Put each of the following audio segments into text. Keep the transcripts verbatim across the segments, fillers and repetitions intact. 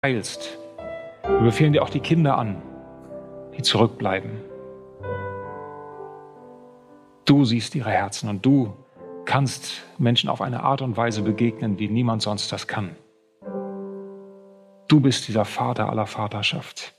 heilst. Wir befehlen dir auch die Kinder an, die zurückbleiben. Du siehst ihre Herzen und du kannst Menschen auf eine Art und Weise begegnen, wie niemand sonst das kann. Du bist dieser Vater aller Vaterschaft,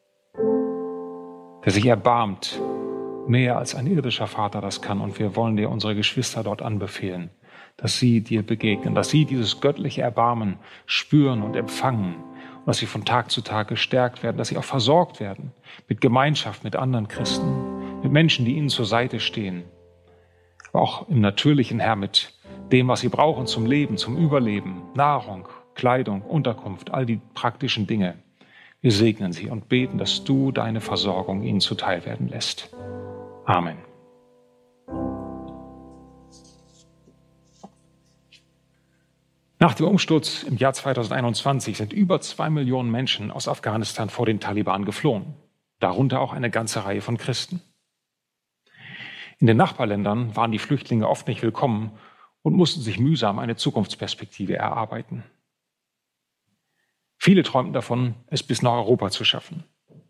der sich erbarmt, mehr als ein irdischer Vater das kann. Und wir wollen dir unsere Geschwister dort anbefehlen, dass sie dir begegnen, dass sie dieses göttliche Erbarmen spüren und empfangen und dass sie von Tag zu Tag gestärkt werden, dass sie auch versorgt werden mit Gemeinschaft, mit anderen Christen, mit Menschen, die ihnen zur Seite stehen. Aber auch im natürlichen, Herr, mit dem, was sie brauchen zum Leben, zum Überleben, Nahrung, Kleidung, Unterkunft, all die praktischen Dinge. Wir segnen sie und beten, dass du deine Versorgung ihnen zuteil werden lässt. Amen. Nach dem Umsturz im Jahr zweitausendeinundzwanzig sind über zwei Millionen Menschen aus Afghanistan vor den Taliban geflohen, darunter auch eine ganze Reihe von Christen. In den Nachbarländern waren die Flüchtlinge oft nicht willkommen und mussten sich mühsam eine Zukunftsperspektive erarbeiten. Viele träumten davon, es bis nach Europa zu schaffen.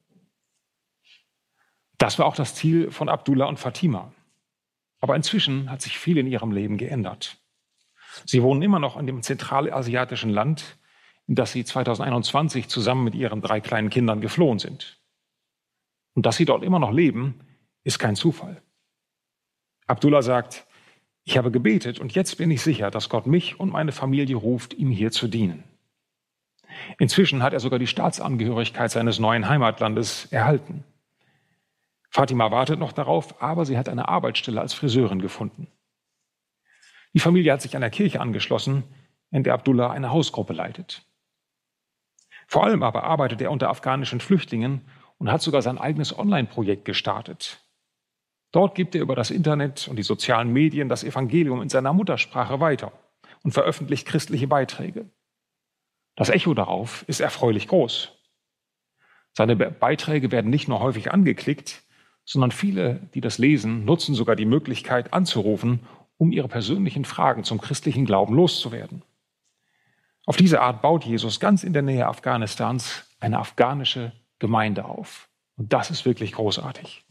Das war auch das Ziel von Abdullah und Fatima. Aber inzwischen hat sich viel in ihrem Leben geändert. Sie wohnen immer noch in dem zentralasiatischen Land, in das sie zweitausendeinundzwanzig zusammen mit ihren drei kleinen Kindern geflohen sind. Und dass sie dort immer noch leben, ist kein Zufall. Abdullah sagt, ich habe gebetet und jetzt bin ich sicher, dass Gott mich und meine Familie ruft, ihm hier zu dienen. Inzwischen hat er sogar die Staatsangehörigkeit seines neuen Heimatlandes erhalten. Fatima wartet noch darauf, aber sie hat eine Arbeitsstelle als Friseurin gefunden. Die Familie hat sich einer Kirche angeschlossen, in der Abdullah eine Hausgruppe leitet. Vor allem aber arbeitet er unter afghanischen Flüchtlingen und hat sogar sein eigenes Online-Projekt gestartet. Dort gibt er über das Internet und die sozialen Medien das Evangelium in seiner Muttersprache weiter und veröffentlicht christliche Beiträge. Das Echo darauf ist erfreulich groß. Seine Beiträge werden nicht nur häufig angeklickt, sondern viele, die das lesen, nutzen sogar die Möglichkeit anzurufen, um ihre persönlichen Fragen zum christlichen Glauben loszuwerden. Auf diese Art baut Jesus ganz in der Nähe Afghanistans eine afghanische Gemeinde auf. Und das ist wirklich großartig.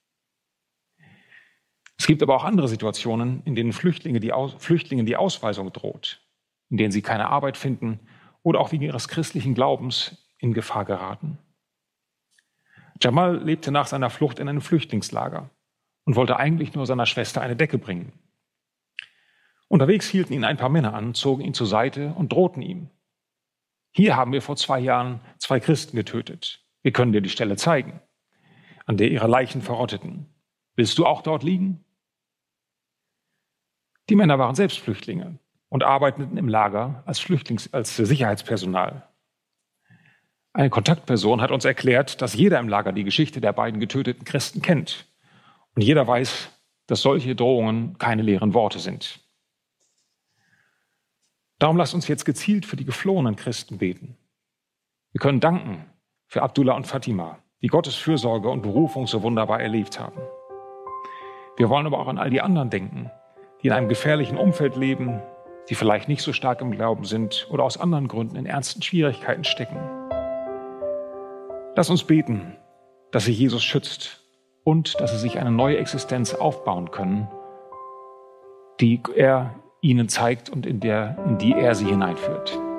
Es gibt aber auch andere Situationen, in denen Flüchtlinge die Aus- Flüchtlingen die Ausweisung droht, in denen sie keine Arbeit finden oder auch wegen ihres christlichen Glaubens in Gefahr geraten. Jamal lebte nach seiner Flucht in einem Flüchtlingslager und wollte eigentlich nur seiner Schwester eine Decke bringen. Unterwegs hielten ihn ein paar Männer an, zogen ihn zur Seite und drohten ihm. Hier haben wir vor zwei Jahren zwei Christen getötet. Wir können dir die Stelle zeigen, an der ihre Leichen verrotteten. Willst du auch dort liegen? Die Männer waren selbst Flüchtlinge und arbeiteten im Lager als Flüchtlings-, als Sicherheitspersonal. Eine Kontaktperson hat uns erklärt, dass jeder im Lager die Geschichte der beiden getöteten Christen kennt. Und jeder weiß, dass solche Drohungen keine leeren Worte sind. Darum lasst uns jetzt gezielt für die geflohenen Christen beten. Wir können danken für Abdullah und Fatima, die Gottes Fürsorge und Berufung so wunderbar erlebt haben. Wir wollen aber auch an all die anderen denken, die in einem gefährlichen Umfeld leben, die vielleicht nicht so stark im Glauben sind oder aus anderen Gründen in ernsten Schwierigkeiten stecken. Lass uns beten, dass sie Jesus schützt und dass sie sich eine neue Existenz aufbauen können, die er ihnen zeigt und in, der, in die er sie hineinführt.